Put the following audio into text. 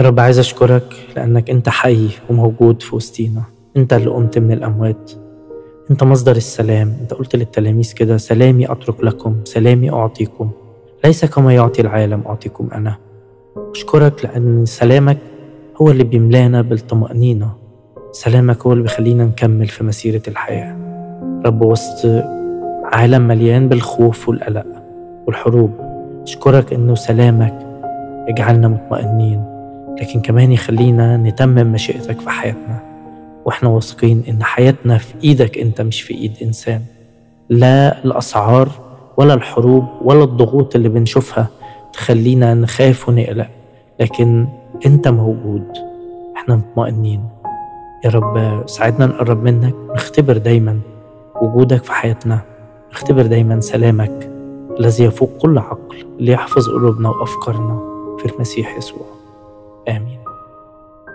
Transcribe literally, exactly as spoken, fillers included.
يا رب عايز أشكرك لأنك أنت حي وموجود في وسطينا. أنت اللي قمت من الأموات، أنت مصدر السلام. أنت قلت للتلاميذ كده: سلامي أترك لكم، سلامي أعطيكم، ليس كما يعطي العالم أعطيكم أنا. أشكرك لأن سلامك هو اللي بيملانا بالطمأنينة، سلامك هو اللي بيخلينا نكمل في مسيرة الحياة. رب، وسط عالم مليان بالخوف والقلق والحروب، أشكرك إنه سلامك يجعلنا مطمئنين، لكن كمان يخلينا نتمم مشيئتك في حياتنا، وإحنا واثقين إن حياتنا في إيدك أنت، مش في إيد إنسان. لا الأسعار ولا الحروب ولا الضغوط اللي بنشوفها تخلينا نخاف ونقلق، لكن أنت موجود، إحنا مطمئنين. يا رب ساعدنا نقرب منك، نختبر دايما وجودك في حياتنا، نختبر دايما سلامك الذي يفوق كل عقل، اللي يحفظ قلوبنا وأفكارنا في المسيح يسوع. آمين.